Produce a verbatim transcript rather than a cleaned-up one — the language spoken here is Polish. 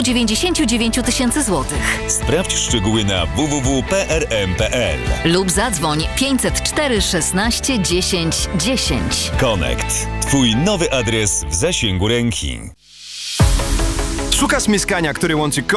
dziewięćdziesiąt dziewięć tysięcy złotych. Sprawdź szczegóły na w w w kropka p r m kropka p l Lub zadzwoń pięćset cztery szesnaście dziesięć dziesięć. Connect. Twój nowy adres w zasięgu ręki. Szukasz mieszkania, które łączy